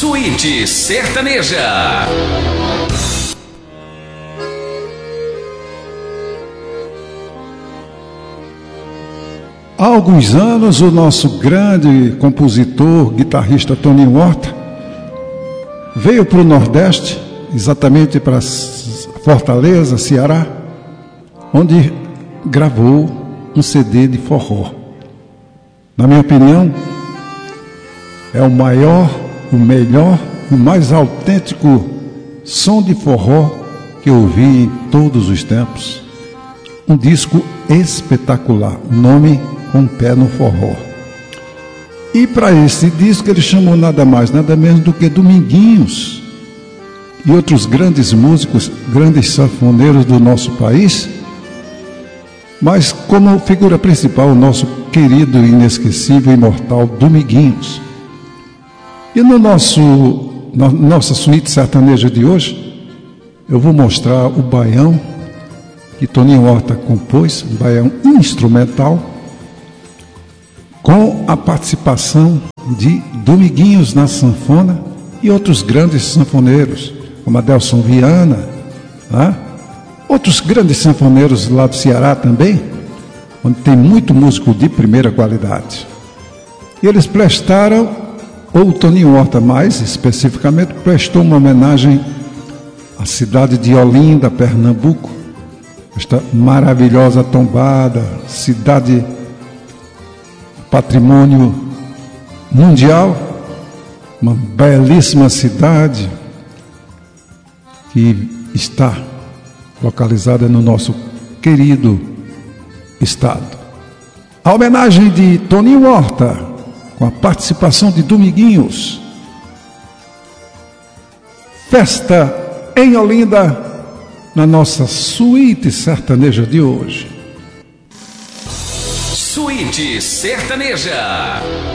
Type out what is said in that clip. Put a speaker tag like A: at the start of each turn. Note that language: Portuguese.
A: Suíte Sertaneja.
B: Há alguns anos, o nosso grande compositor, guitarrista Toninho Horta, veio para o Nordeste, exatamente para Fortaleza, Ceará, onde gravou um CD de forró. Na minha opinião, é o maior, o melhor, o mais autêntico som de forró que eu ouvi em todos os tempos. Um disco espetacular, o nome Com o Pé no Forró. E para esse disco ele chamou nada mais, nada menos do que Dominguinhos e outros grandes músicos, grandes sanfoneiros do nosso país, mas como figura principal o nosso querido, inesquecível, imortal Dominguinhos. E na nossa suíte sertaneja de hoje, eu vou mostrar o baião que Toninho Horta compôs, um baião instrumental, com a participação de Dominguinhos na sanfona e outros grandes sanfoneiros, como Adelson Viana, né? Outros grandes sanfoneiros lá do Ceará também, onde tem muito músico de primeira qualidade. E eles prestaram, ou o Toninho Horta mais especificamente, prestou uma homenagem à cidade de Olinda, Pernambuco, esta maravilhosa tombada, cidade patrimônio mundial, uma belíssima cidade que está localizada no nosso querido estado. A homenagem de Toninho Horta, com a participação de Dominguinhos. Festa em Olinda, na nossa suíte sertaneja de hoje.
A: Suíte Sertaneja.